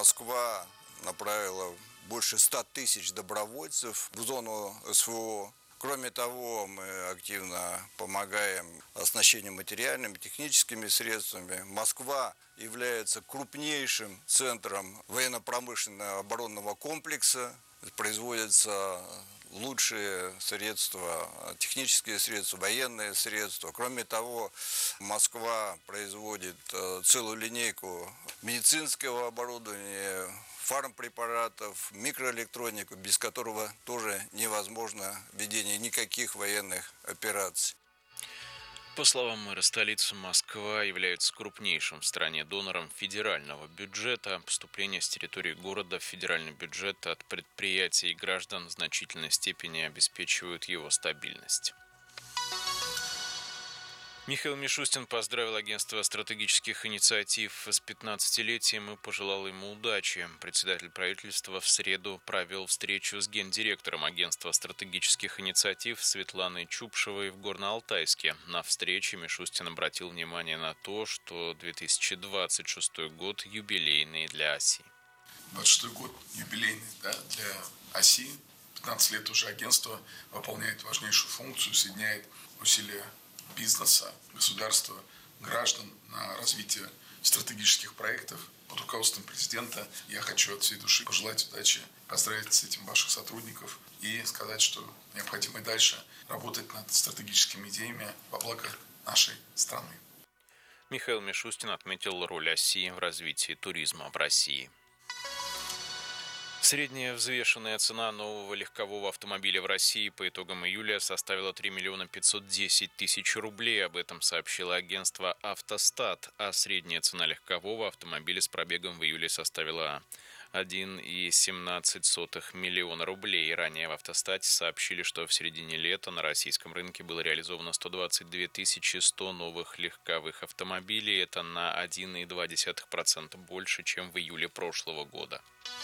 Москва направила больше 100 тысяч добровольцев в зону СВО. Кроме того, мы активно помогаем оснащением материальными, техническими средствами. Москва является крупнейшим центром военно-промышленного оборонного комплекса. Производятся лучшие средства, технические средства, военные средства. Кроме того, Москва производит целую линейку медицинского оборудования, фармпрепаратов, микроэлектронику, без которого тоже невозможно ведение никаких военных операций. По словам мэра столицы, Москва является крупнейшим в стране донором федерального бюджета. Поступления с территории города в федеральный бюджет от предприятий и граждан в значительной степени обеспечивают его стабильность. Михаил Мишустин поздравил агентство стратегических инициатив с 15-летием и пожелал ему удачи. Председатель правительства в среду провел встречу с гендиректором агентства стратегических инициатив Светланой Чупшевой в Горно-Алтайске. На встрече Мишустин обратил внимание на то, что 2026 год юбилейный для ОСИ. 26 год юбилейный, для ОСИ. 15 лет уже агентство выполняет важнейшую функцию, соединяет усилия бизнеса, государства, граждан на развитие стратегических проектов. Под руководством президента я хочу от всей души пожелать удачи, поздравить с этим ваших сотрудников и сказать, что необходимо и дальше работать над стратегическими идеями во благо нашей страны. Михаил Мишустин отметил роль ОСИ в развитии туризма в России. Средняя взвешенная цена нового легкового автомобиля в России по итогам июля составила 3 510 000 рублей. Об этом сообщило агентство «Автостат». А средняя цена легкового автомобиля с пробегом в июле составила 1,17 миллиона рублей. Ранее в «Автостате» сообщили, что в середине лета на российском рынке было реализовано 122 100 новых легковых автомобилей. Это на 1,2% больше, чем в июле прошлого года.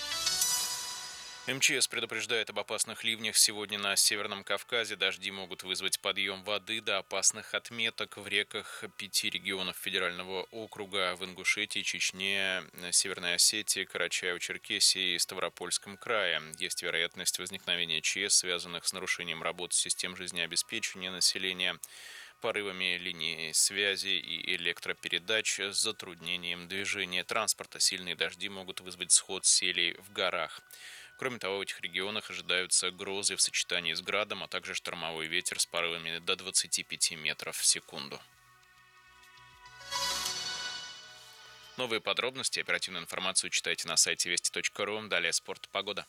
МЧС предупреждает об опасных ливнях. Сегодня на Северном Кавказе дожди могут вызвать подъем воды до опасных отметок в реках 5 регионов федерального округа: в Ингушетии, Чечне, Северной Осетии, Карачаево-Черкесии и Ставропольском крае. Есть вероятность возникновения ЧС, связанных с нарушением работы систем жизнеобеспечения населения, порывами линий связи и электропередач, с затруднением движения транспорта. Сильные дожди могут вызвать сход селей в горах. Кроме того, в этих регионах ожидаются грозы в сочетании с градом, а также штормовой ветер с порывами до 25 метров в секунду. Новые подробности и оперативную информацию читайте на сайте вести.ру. Далее спорт, погода.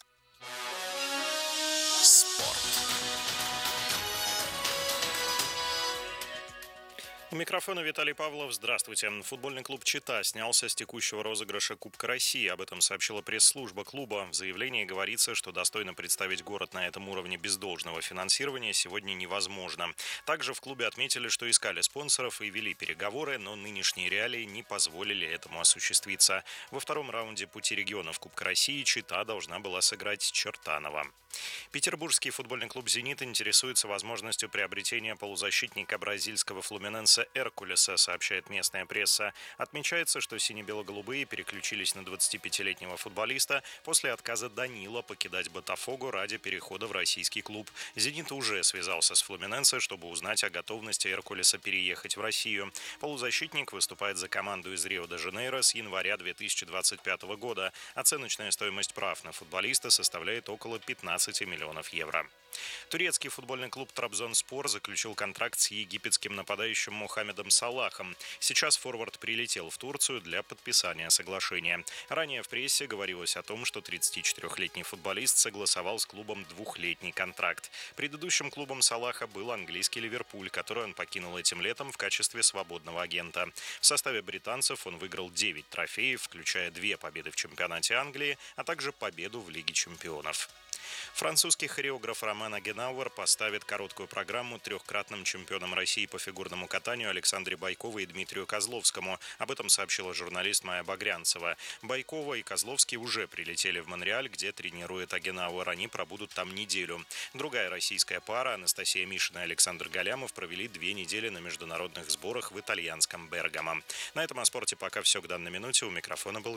У микрофона Виталий Павлов. Здравствуйте. Футбольный клуб «Чита» снялся с текущего розыгрыша Кубка России. Об этом сообщила пресс-служба клуба. В заявлении говорится, что достойно представить город на этом уровне без должного финансирования сегодня невозможно. Также в клубе отметили, что искали спонсоров и вели переговоры, но нынешние реалии не позволили этому осуществиться. Во втором раунде пути регионов Кубка России «Чита» должна была сыграть Чертанова. Петербургский футбольный клуб «Зенит» интересуется возможностью приобретения полузащитника бразильского «Флуминенсе» Эркулеса, сообщает местная пресса. Отмечается, что сине-бело-голубые переключились на 25-летнего футболиста после отказа Данила покидать Ботафого ради перехода в российский клуб. «Зенит» уже связался с «Флуминенсе», чтобы узнать о готовности Эркулеса переехать в Россию. Полузащитник выступает за команду из Рио-де-Жанейро с января 2025 года. Оценочная стоимость прав на футболиста составляет около 15 миллионов евро. Турецкий футбольный клуб «Трабзонспор» заключил контракт с египетским нападающим Мохаммедом Салахом. Сейчас форвард прилетел в Турцию для подписания соглашения. Ранее в прессе говорилось о том, что 34-летний футболист согласовал с клубом двухлетний контракт. Предыдущим клубом Салаха был английский «Ливерпуль», который он покинул этим летом в качестве свободного агента. В составе британцев он выиграл 9 трофеев, включая 2 победы в чемпионате Англии, а также победу в Лиге чемпионов. Французский хореограф Роман Агенауэр поставит короткую программу трехкратным чемпионам России по фигурному катанию Александре Байковой и Дмитрию Козловскому. Об этом сообщила журналист Майя Багрянцева. Байкова и Козловский уже прилетели в Монреаль, где тренирует Агенауэр. Они пробудут там неделю. Другая российская пара, Анастасия Мишина и Александр Галямов, провели 2 недели на международных сборах в итальянском Бергамо. На этом о спорте пока все к данной минуте. У микрофона был